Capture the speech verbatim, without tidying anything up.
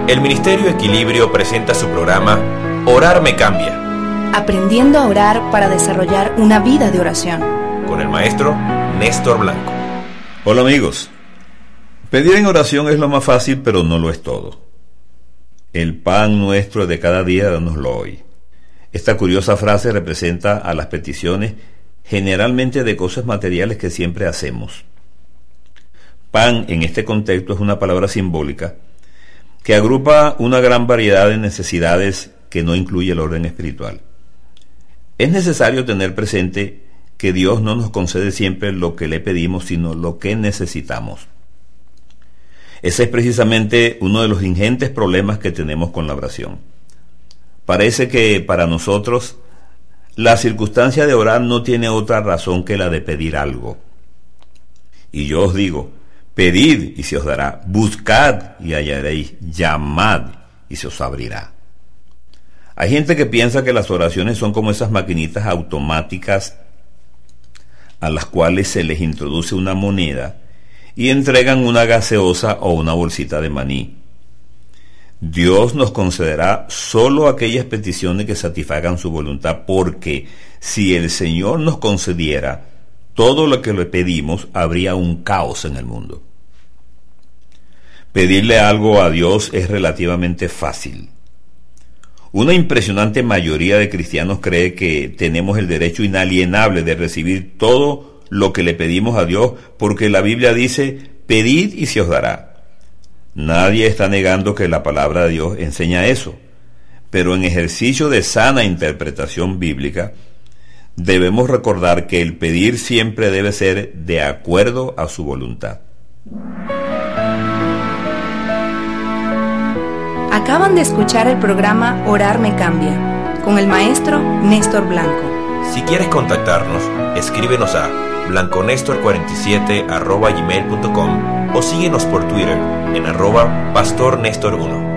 El Ministerio Equilibrio presenta su programa Orar me cambia. Aprendiendo a orar para desarrollar una vida de oración. Con el maestro Néstor Blanco. Hola amigos. Pedir en oración es lo más fácil, pero no lo es todo. El pan nuestro de cada día, dánoslo hoy. Esta curiosa frase representa a las peticiones generalmente de cosas materiales que siempre hacemos. Pan en este contexto es una palabra simbólica que agrupa una gran variedad de necesidades que no incluye el orden espiritual. Es necesario tener presente que Dios no nos concede siempre lo que le pedimos, sino lo que necesitamos. Ese es precisamente uno de los ingentes problemas que tenemos con la oración. Parece que para nosotros la circunstancia de orar no tiene otra razón que la de pedir algo. Y yo os digo, pedid y se os dará, buscad y hallaréis, llamad y se os abrirá. Hay gente que piensa que las oraciones son como esas maquinitas automáticas a las cuales se les introduce una moneda y entregan una gaseosa o una bolsita de maní. Dios nos concederá solo aquellas peticiones que satisfagan su voluntad, porque si el Señor nos concediera todo lo que le pedimos, habría un caos en el mundo. Pedirle algo a Dios es relativamente fácil. Una impresionante mayoría de cristianos cree que tenemos el derecho inalienable de recibir todo lo que le pedimos a Dios, porque la Biblia dice, pedid y se os dará. Nadie está negando que la palabra de Dios enseña eso, pero en ejercicio de sana interpretación bíblica, debemos recordar que el pedir siempre debe ser de acuerdo a su voluntad. Acaban de escuchar el programa Orar me cambia, con el maestro Néstor Blanco. Si quieres contactarnos, escríbenos a blanconestor cuarenta y siete arroba gmail punto com o síguenos por Twitter en arroba pastor Néstor uno.